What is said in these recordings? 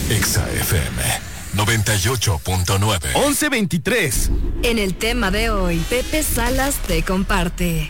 Exa FM 98.9. 11:23. En el tema de hoy, Pepe Salas te comparte.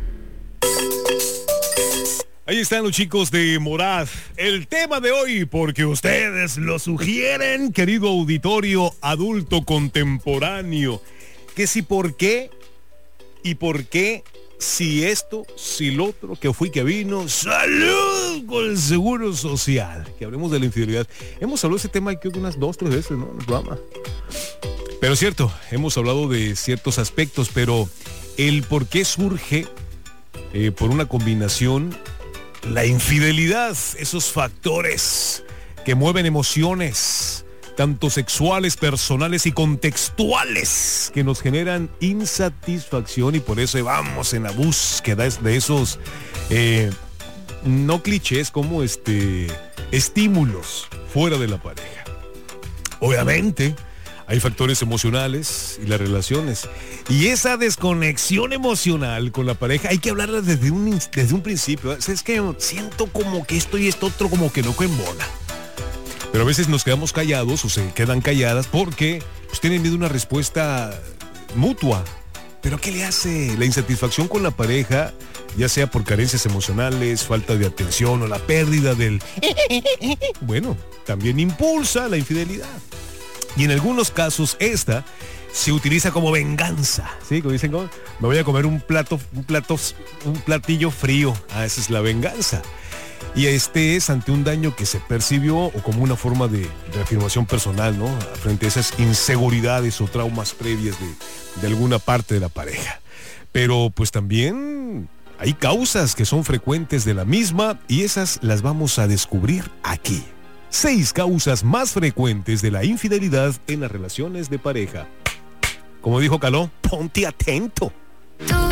Ahí están los chicos de Morad. El tema de hoy, porque ustedes lo sugieren, querido auditorio adulto contemporáneo. Que si por qué, y por qué, si esto, si lo otro, que fui, que vino, salud con el Seguro Social. Que hablemos de la infidelidad. Hemos hablado de ese tema creo que unas 2-3 veces, ¿no? En el programa. Pero es cierto, hemos hablado de ciertos aspectos, pero el por qué surge por una combinación la infidelidad, esos factores que mueven emociones, tanto sexuales, personales y contextuales, que nos generan insatisfacción, y por eso vamos en la búsqueda de esos, no clichés, como estímulos fuera de la pareja. Obviamente, hay factores emocionales y las relaciones. Y esa desconexión emocional con la pareja hay que hablarla desde un principio. Es que siento como que esto y esto otro como que no embona. Pero a veces nos quedamos callados o se quedan calladas porque pues, tienen miedo a una respuesta mutua. Pero ¿qué le hace? La insatisfacción con la pareja, ya sea por carencias emocionales, falta de atención o la pérdida del... Bueno, también impulsa la infidelidad. Y en algunos casos esta se utiliza como venganza, ¿sí? Como dicen, me voy a comer un platillo frío. Esa es la venganza. Y es ante un daño que se percibió o como una forma de reafirmación personal, ¿no? Frente a esas inseguridades o traumas previas de alguna parte de la pareja. Pero pues también hay causas que son frecuentes de la misma y esas las vamos a descubrir aquí. 6 causas más frecuentes de la infidelidad en las relaciones de pareja. Como dijo Caló, ponte atento.